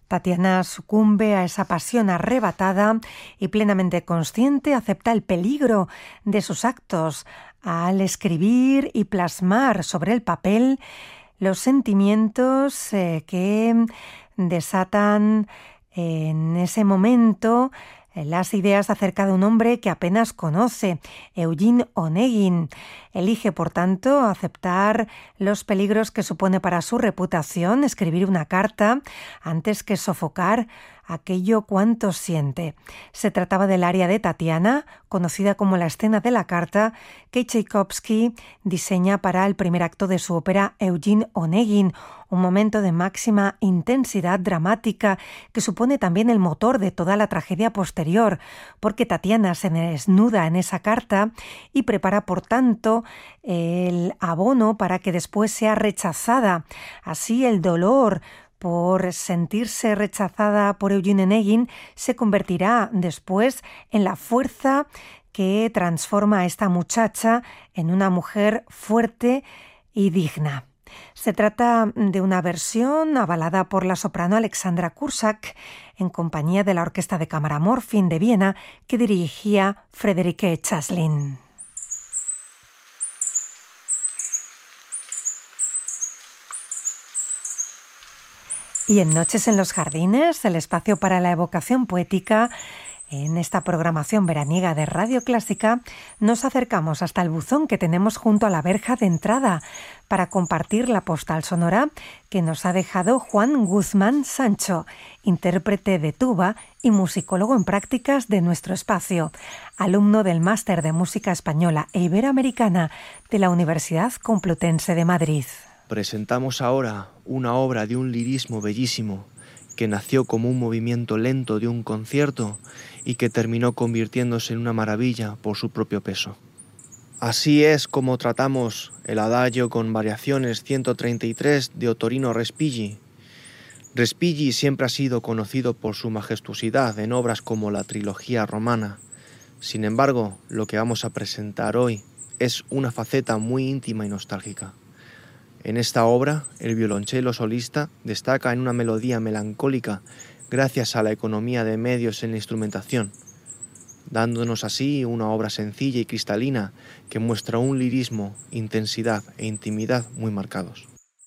Tatiana sucumbe a esa pasión arrebatada y plenamente consciente acepta el peligro de sus actos al escribir y plasmar sobre el papel los sentimientos que desatan en ese momento las ideas acerca de un hombre que apenas conoce, Eugene Onegin. Elige, por tanto, aceptar los peligros que supone para su reputación escribir una carta antes que sofocar aquello cuanto siente. Se trataba del aria de Tatiana, conocida como la escena de la carta, que Tchaikovsky diseña para el primer acto de su ópera Eugene Onegin, un momento de máxima intensidad dramática que supone también el motor de toda la tragedia posterior, porque Tatiana se desnuda en esa carta y prepara, por tanto, el abono para que después sea rechazada. Así el dolor por sentirse rechazada por Eugene Onegin se convertirá después en la fuerza que transforma a esta muchacha en una mujer fuerte y digna. Se trata de una versión avalada por la soprano Alexandra Kursak en compañía de la Orquesta de Cámara Morfin de Viena que dirigía Frédéric Chaslin. Y en Noches en los Jardines, el espacio para la evocación poética, en esta programación veraniega de Radio Clásica, nos acercamos hasta el buzón que tenemos junto a la verja de entrada para compartir la postal sonora que nos ha dejado Juan Guzmán Sancho, intérprete de tuba y musicólogo en prácticas de nuestro espacio, alumno del Máster de Música Española e Iberoamericana de la Universidad Complutense de Madrid. Presentamos ahora una obra de un lirismo bellísimo que nació como un movimiento lento de un concierto y que terminó convirtiéndose en una maravilla por su propio peso. Así es como tratamos el Adagio con variaciones 133 de Ottorino Respighi. Respighi siempre ha sido conocido por su majestuosidad en obras como la trilogía romana. Sin embargo, lo que vamos a presentar hoy es una faceta muy íntima y nostálgica. En esta obra, el violonchelo solista destaca en una melodía melancólica gracias a la economía de medios en la instrumentación, dándonos así una obra sencilla y cristalina que muestra un lirismo, intensidad e intimidad muy marcados.